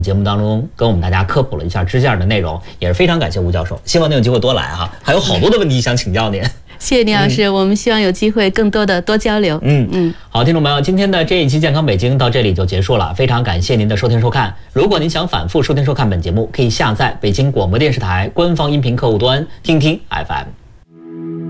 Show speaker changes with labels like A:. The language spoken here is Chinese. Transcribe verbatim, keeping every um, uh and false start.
A: 节目当中跟我们大家科普了一下支架的内容，也是非常感谢吴教授，希望您有机会多来哈，还有好多的问题想请教您。
B: 谢谢林老师、嗯，我们希望有机会更多的多交流。
A: 嗯嗯，好，听众朋友，今天的这一期健康北京到这里就结束了，非常感谢您的收听收看。如果您想反复收听收看本节目，可以下载北京广播电视台官方音频客户端听听 F M。